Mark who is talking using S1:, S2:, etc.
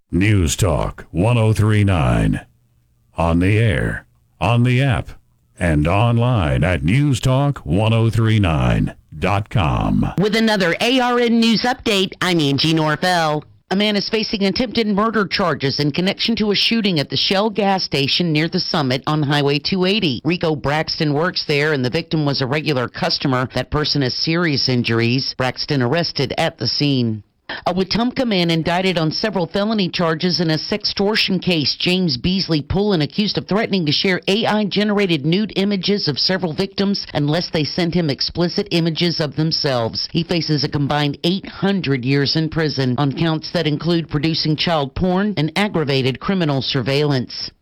S1: News Talk 1039. On the air, on the app, and online at newstalk1039.com.
S2: With another ARN News Update, I'm Angie Norvell. A man is facing attempted murder charges in connection to a shooting at the Shell gas station near the Summit on Highway 280. Rico Braxton works there, and the victim was a regular customer. That person has serious injuries. Braxton arrested at the scene. A Wetumpka man indicted on several felony charges in a sextortion case. James Beasley Pullen accused of threatening to share AI-generated nude images of several victims unless they sent him explicit images of themselves. He faces a combined 800 years in prison on counts that include producing child porn and aggravated criminal surveillance.